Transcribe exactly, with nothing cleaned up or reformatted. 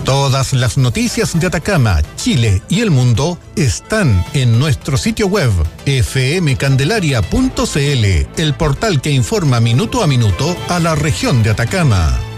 Todas las noticias de Atacama, Chile y el mundo están en nuestro sitio web f m candelaria punto c l, el portal que informa minuto a minuto a la región de Atacama.